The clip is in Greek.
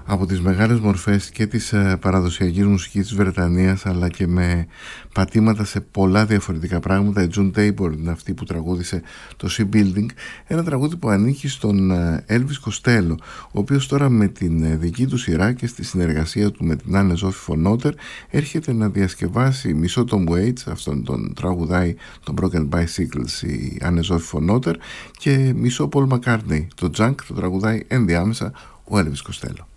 από τις μεγάλες μορφές και της παραδοσιακής μουσικής της Βρετανίας, αλλά και με πατήματα σε πολλά διαφορετικά πράγματα. Η June Tabor είναι αυτή που τραγούδισε το Sea Building, ένα τραγούδι που ανήκει στον Elvis Costello, ο οποίος τώρα με την δική του σειρά και στη συνεργασία του με την Anne Sophie von Otter έρχεται να διασκευάσει μισό Tom Waits, αυτόν τον τραγουδάει τον Broken Bicycles η Anne Sophie von Otter, και μισό Paul McCartney, το Junk, το τραγουδάει ενδιάμεσα ο Elvis Costello.